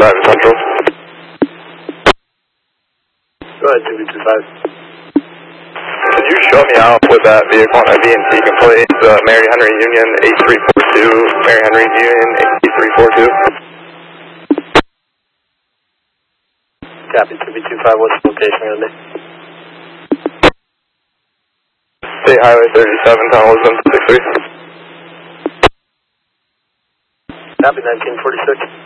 driving Central. Go ahead, 225. Could you show me out with that vehicle on a VNC complete, Mary Henry Union 8342, Mary Henry Union 8342? Copy, 225, what's the location going to be? State Highway 37, Town Lisbon, 63. Copy, 1946.